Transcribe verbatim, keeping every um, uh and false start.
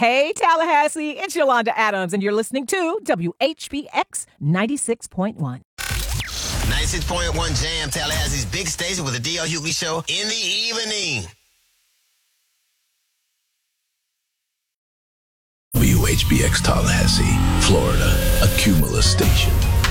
Hey, Tallahassee, it's Yolanda Adams, and you're listening to W H B X ninety-six point one. ninety-six point one Jam, Tallahassee's big station with the D L Hughley Show in the evening. W H B X Tallahassee, Florida, a Cumulus station.